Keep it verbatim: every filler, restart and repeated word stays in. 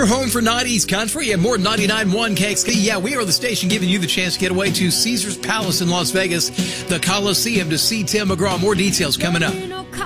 home for nineties country and more ninety-nine point one K X K. Yeah, we are the station giving you the chance to get away to Caesars Palace in Las Vegas, the Coliseum, to see Tim McGraw. More details coming up.